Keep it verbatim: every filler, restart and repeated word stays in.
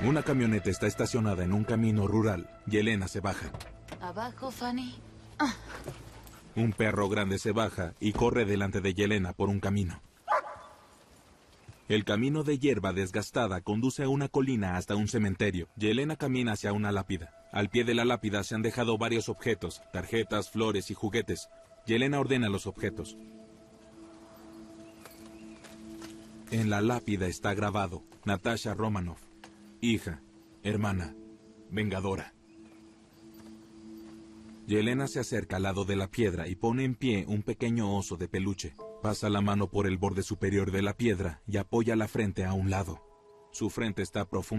Una camioneta está estacionada en un camino rural. Yelena se baja. Abajo, Fanny. Ah. Un perro grande se baja y corre delante de Yelena por un camino. El camino de hierba desgastada conduce a una colina hasta un cementerio. Yelena camina hacia una lápida. Al pie de la lápida se han dejado varios objetos, tarjetas, flores y juguetes. Yelena ordena los objetos. En la lápida está grabado: Natasha Romanoff, hija, hermana, vengadora. Yelena se acerca al lado de la piedra y pone en pie un pequeño oso de peluche. Pasa la mano por el borde superior de la piedra y apoya la frente a un lado. Su frente está profunda.